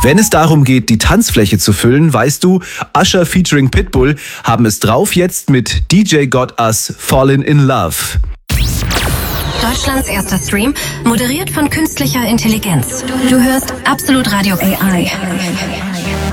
Wenn es darum geht, die Tanzfläche zu füllen, weißt du, Usher featuring Pitbull haben es drauf jetzt mit DJ Got Us Fallin' in Love. Deutschlands erster Stream, moderiert von künstlicher Intelligenz. Du hörst Absolut Radio AI.